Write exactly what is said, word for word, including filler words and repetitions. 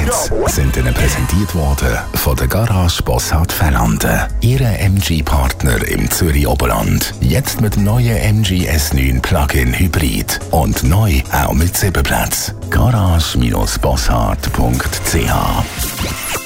Hits sind Ihnen präsentiert worden von der Garage Bossart Fernanden. Ihre M G-Partner im Zürich Oberland. Jetzt mit dem neuen M G S neun Plug-in Hybrid. Und neu auch mit Sitzenplatz. garage Bossart punkt c h